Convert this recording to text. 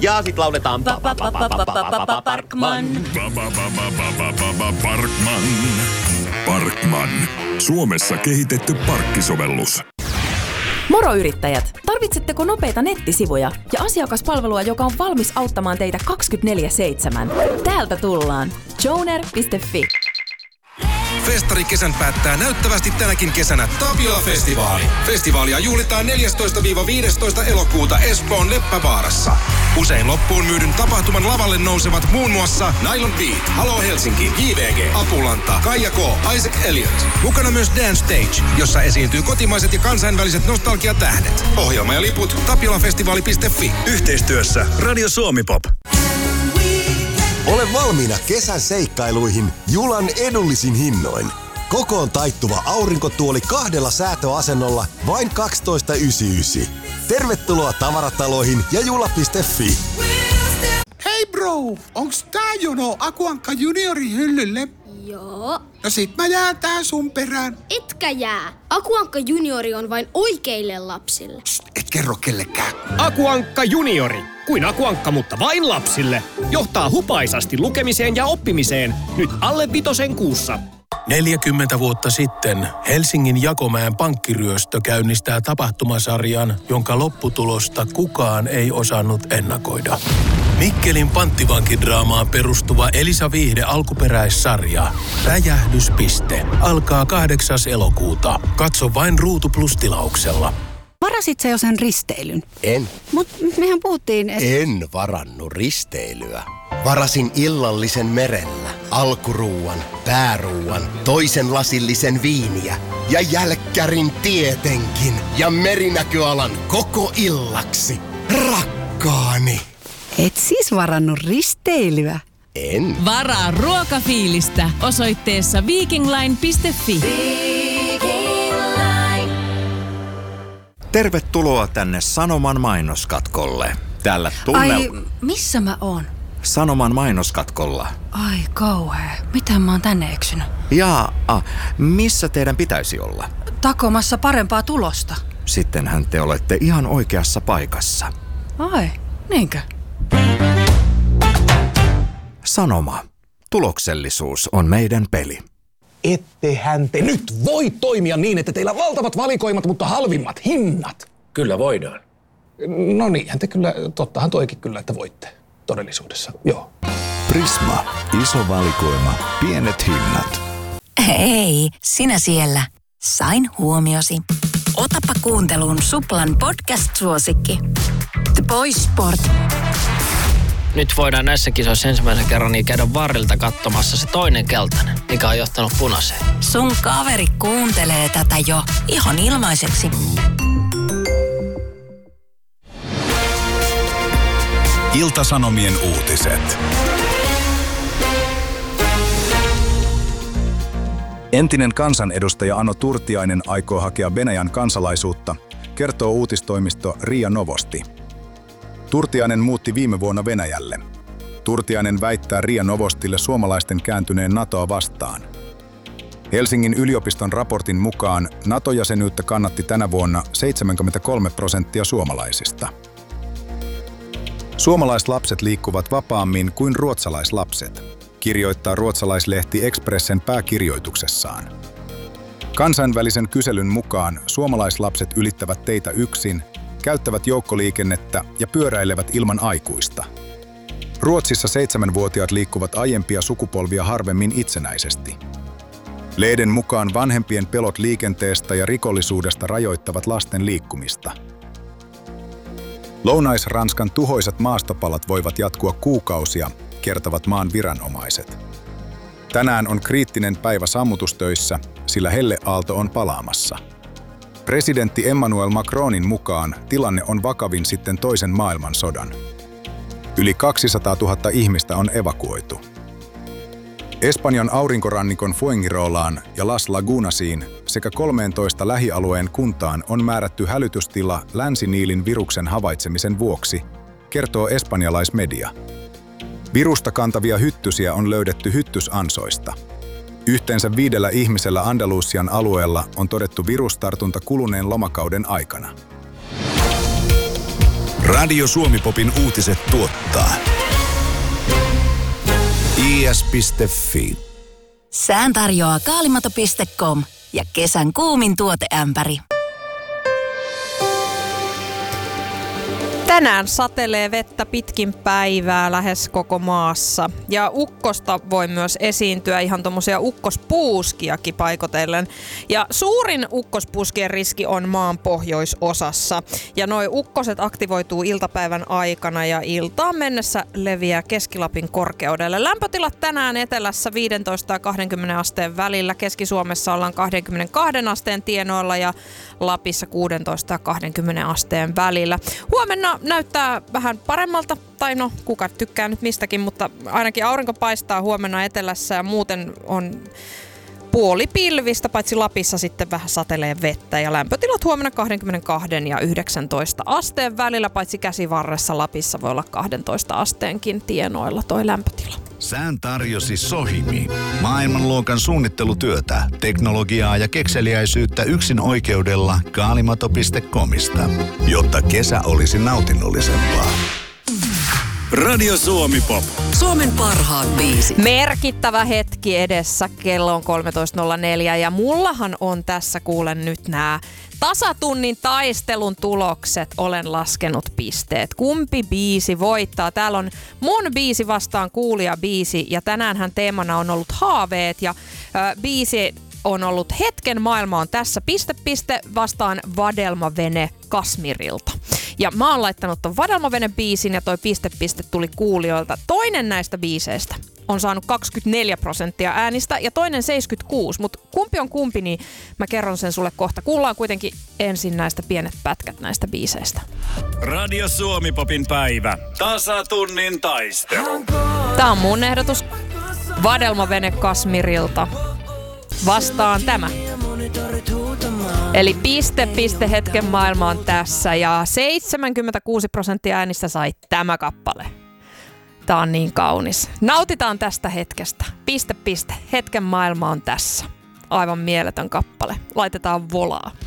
Ja sit lauletaan Parkman. Parkman. Suomessa kehitetty parkkisovellus. Moro yrittäjät! Tarvitsetteko nopeita nettisivuja ja asiakaspalvelua, joka on valmis auttamaan teitä 24/7? Täältä tullaan. Joner.fi. Festarikesän päättää näyttävästi tänäkin kesänä Tapiola-festivaali. Festivaalia juhlitaan 14-15 elokuuta Espoon Leppävaarassa. Usein loppuun myydyn tapahtuman lavalle nousevat muun muassa Nylon Beat, Halo Helsinki, JVG, Apulanta, Kaija K, Isaac Elliot. Mukana myös Dance Stage, jossa esiintyy kotimaiset ja kansainväliset nostalgiatähdet. Ohjelma ja liput tapiolafestivaali.fi. Yhteistyössä Radio Suomi Pop. Ole valmiina kesän seikkailuihin Julan edullisin hinnoin. Kokoon taittuva aurinkotuoli 2 säätöasennolla vain 12,99. Tervetuloa tavarataloihin ja jula.fi. Hei bro, onks tää jono Aku Ankka Juniorin hyllylle? Joo. No sit mä jään tää sun perään. Etkä jää. Aku Ankka Juniori on vain oikeille lapsille. Psst, et kerro kellekään. Aku Ankka Juniori. Kuin Aku Ankka, mutta vain lapsille. Johtaa hupaisasti lukemiseen ja oppimiseen. Nyt alle 5 kuussa. 40 vuotta sitten Helsingin Jakomäen pankkiryöstö käynnistää tapahtumasarjan, jonka lopputulosta kukaan ei osannut ennakoida. Mikkelin panttivankidraamaan perustuva Elisa Viihde alkuperäissarja Räjähdyspiste alkaa 8. elokuuta. Katso vain Ruutu Plus-tilauksella. Varasit sä jo sen risteilyn? En. Mut mehän puhuttiin, En varannut risteilyä. Varasin illallisen merellä, alkuruuan, pääruuan, toisen lasillisen viiniä ja jälkkärin tietenkin ja merinäköalan koko illaksi. Rakkaani! Et siis varannut risteilyä? En. Varaa ruokafiilistä osoitteessa vikingline.fi. Tervetuloa tänne Sanoman mainoskatkolle. Tällä Ai, missä mä oon? Sanoman mainoskatkolla. Ai kauhea. Miten mä oon tänne eksynyt? Missä teidän pitäisi olla? Takomassa parempaa tulosta. Sittenhän te olette ihan oikeassa paikassa. Ai, niinkö? Sanoma. Tuloksellisuus on meidän peli. Ettehän te nyt voi toimia niin, että teillä on valtavat valikoimat, mutta halvimmat hinnat. Kyllä voidaan. No niinhän te kyllä, tottahan toikin kyllä, että voitte todellisuudessa, joo. Prisma. Iso valikoima. Pienet hinnat. Hei, sinä siellä. Sain huomiosi. Otapa kuunteluun Suplan podcast-suosikki. The Boys Sport. Nyt voidaan näissä kisoissa ensimmäisen kerran niin käydä varrilta katsomassa se toinen keltainen, mikä on johtanut punaiseen. Sun kaveri kuuntelee tätä jo ihan ilmaiseksi. Ilta-Sanomien uutiset. Entinen kansanedustaja Ano Turtiainen aikoo hakea Venäjän kansalaisuutta, kertoo uutistoimisto RIA Novosti. Turtiainen muutti viime vuonna Venäjälle. Turtiainen väittää RIA Novostille suomalaisten kääntyneen NATOa vastaan. Helsingin yliopiston raportin mukaan NATO-jäsenyyttä kannatti tänä vuonna 73% suomalaisista. Suomalaislapset liikkuvat vapaammin kuin ruotsalaislapset, kirjoittaa ruotsalaislehti Expressen pääkirjoituksessaan. Kansainvälisen kyselyn mukaan suomalaislapset ylittävät teitä yksin, käyttävät joukkoliikennettä ja pyöräilevät ilman aikuista. Ruotsissa 7-vuotiaat liikkuvat aiempia sukupolvia harvemmin itsenäisesti. Lehden mukaan vanhempien pelot liikenteestä ja rikollisuudesta rajoittavat lasten liikkumista. Lounais-Ranskan tuhoisat maastopalat voivat jatkua kuukausia, kertovat maan viranomaiset. Tänään on kriittinen päivä sammutustöissä, sillä helleaalto on palaamassa. Presidentti Emmanuel Macronin mukaan tilanne on vakavin sitten toisen maailmansodan. Yli 200 000 ihmistä on evakuoitu. Espanjan aurinkorannikon Fuengirolaan ja Las Lagunasiin sekä 13 lähialueen kuntaan on määrätty hälytystila Länsi-Niilin viruksen havaitsemisen vuoksi, kertoo espanjalaismedia. Virusta kantavia hyttysiä on löydetty hyttysansoista. Yhteensä 5 ihmisellä Andalusian alueella on todettu virustartunta kuluneen lomakauden aikana. Radio Suomi-popin uutiset tuottaa is.fi. Sään tarjoaa kaalimato.com ja kesän kuumin tuoteämpäri. Tänään satelee vettä pitkin päivää lähes koko maassa. Ja ukkosta voi myös esiintyä, ihan tommosia ukkospuuskiakin paikotellen. Ja suurin ukkospuuskien riski on maan pohjoisosassa. Ja noi ukkoset aktivoituu iltapäivän aikana ja iltaan mennessä leviää Keski-Lapin korkeudelle. Lämpötilat tänään etelässä 15 ja 20 asteen välillä. Keski-Suomessa ollaan 22 asteen tienoilla ja Lapissa 16 ja 20 asteen välillä. Huomenna näyttää vähän paremmalta, tai no kuka tykkää nyt mistäkin, mutta ainakin aurinko paistaa huomenna etelässä ja muuten on puolipilvistä, paitsi Lapissa sitten vähän satelee vettä ja lämpötilat huomenna 22 ja 19 asteen välillä, paitsi Käsivarressa Lapissa voi olla 12 asteenkin tienoilla toi lämpötila. Sään tarjosi Sohimi. Maailmanluokan suunnittelutyötä, teknologiaa ja kekseliäisyyttä yksin oikeudella kaalimato.comista, jotta kesä olisi nautinnollisempaa. Radio Suomi Pop. Suomen parhaat biisit. Merkittävä hetki edessä, kello on 13.04 ja mullahan on tässä kuulen nyt nämä tasatunnin taistelun tulokset. Olen laskenut pisteet. Kumpi biisi voittaa? Täällä on mun biisi vastaan kuulija biisi ja tänäänhän teemana on ollut haaveet ja biisi on ollut Hetken maailma on tässä piste vastaan Vadelmavene Kasmirilta. Ja mä oon laittanut ton Vadelmavene-biisin ja toi piste tuli kuulijoilta. Toinen näistä biiseistä on saanut 24% äänistä ja toinen 76, mutta kumpi on kumpi, niin mä kerron sen sulle kohta. Kuullaan kuitenkin ensin näistä pienet pätkät näistä biiseistä. Radio Suomi Popin päivä. Tasatunnin taistelu. Tää on mun ehdotus Vadelmavene Kasmirilta. Vastaan tämä. Eli piste Hetken maailma on tässä ja 76% äänistä sai tämä kappale. Tää on niin kaunis. Nautitaan tästä hetkestä. Piste Hetken maailma on tässä. Aivan mieletön kappale. Laitetaan volaa.